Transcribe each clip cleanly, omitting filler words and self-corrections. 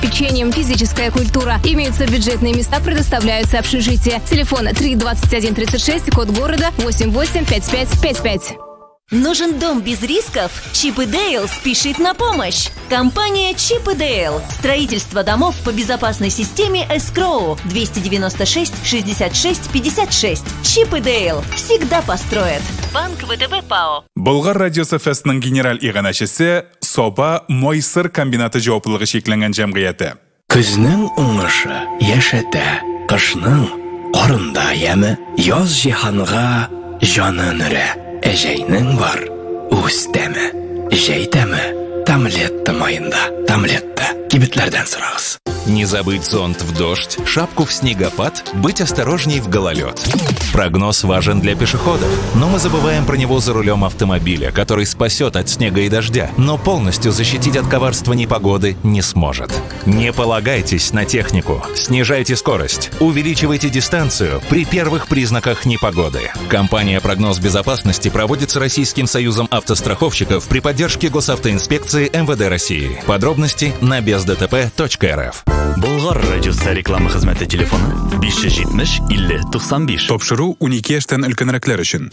Печеньем, физическая культура. Имеются бюджетные места, предоставляются общежития. Телефон 32136, код города 885555. Нужен дом без рисков? Чип и Дейл спешит на помощь. Компания Чип и Дейл. Строительство домов по безопасной системе Escrow 296 66 56. Чип и Дейл всегда построят. Банк ВТБ ПАО. Болгар радиосы фестінің генерал иғанашысы Соба Мойсыр комбинаты жауаплығы шеклінген жамғияты. Күзнің оңышы яшәтә, қышның қарында ямы, яз жиханға жаны нүрі. Әжейнің бар, өз тәмі, жей тәмі, тамлетті майында, тамлетті, кибетлерден сұрағыз. Не забыть зонт в дождь, шапку в снегопад, быть осторожней в гололед. Прогноз важен для пешеходов, но мы забываем про него за рулем автомобиля, который спасет от снега и дождя, но полностью защитить от коварства непогоды не сможет. Не полагайтесь на технику, снижайте скорость, увеличивайте дистанцию при первых признаках непогоды. Компания «Прогноз безопасности» проводится Российским союзом автостраховщиков при поддержке Госавтоинспекции МВД России. Подробности на бездтп.рф. Болгар радиосы реклама хезмәте телефоны 570 50 95. Топшыру 12 яшьтән өлкәнрәкләр өчен.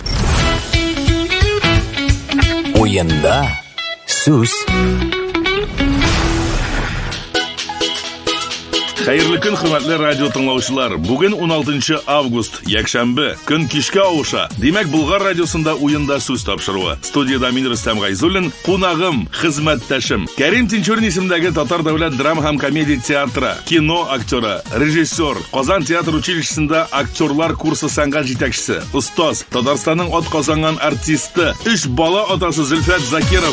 Уенда сүз. Xayrlı gün hürmetli radyo tınlaушылар. Bugün 16 avgust, якшәмбе, көн кичкә авыша. Демәк, Болгар радиосында уенда сүз тапшыруы. Студияда мин Рөстәм Гайзуллин, кунагым, хезмәттәшем. Кәрим Тинчурин исемендәге Татар дәүләт драма һәм комедия театры, кино актеры, режиссер, Казан театр училищесында актерлар курсы сәнгать җитәкчесе, остаз, Татарстанның ат казанган артисты, 3 бала атасы Зөлфәт Закиров.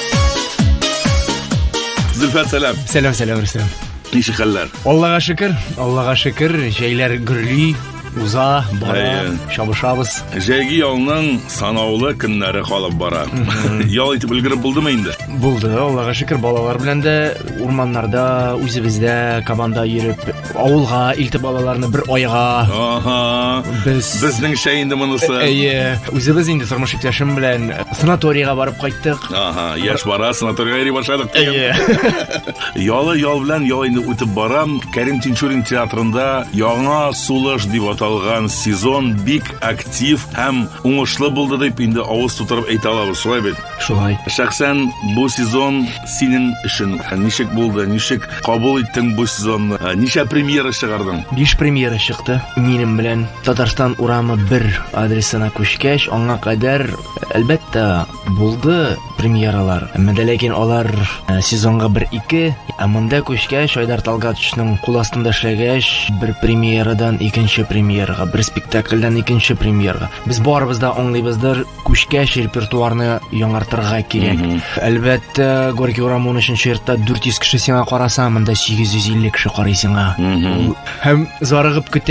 Зөлфәт, сәлам. Сәлам, Рөстәм. Ничек хәлләр? Аллага шөкер, җәйләр гөрли, уза, бара, шабышабыз. Җәйге ялның санаулы көннәре калып бара. Ял итеп өлгереп булдымы инде? Булды, Аллага шөкер, балалар белән дә урманнарда, үзебездә, кабанда йөреп, авылга илтеп балаларны бер айга. Аха. Безнең шәй инде монысы. Үзебез инде тормыш иптәшем белән санаторийга барып кайттык. Аха, яшь бара, санаторийга йөри башладык. Ял белән ял инде үтеп барам. Кәрим Тинчурин театрында яңа сулыш дип аталган сезон бик актив һәм уңышлы булды дип инде авыз тутырып әйтә алабыз, шулай бит? Шулай. Шәхсән бу сезон синең өчен ничек булды? Ничек кабул иттең бу сезонны? Ничә премьера чыгардың? 5 премьера чыкты. Минем белән Татарстан урамы 1 адресына күчкәч, аңа кадәр әлбәттә булды премьералар. Ләкин алар сезонга 1-2, монда күчкәч Айдар Талгатовичның кул астында эшләгәч, бер премьерадан икенче премьерага, бер спектакльдән икенче премьерага. Без барыбыз да аңлыйбыздыр, күчкәч репертуарны яңартырга кирәк. Әлбәттә, Горький урамы 13-нче йортта 400 кеше сиңа караса, монда 850 кеше карый сиңа. Һәм зарыгып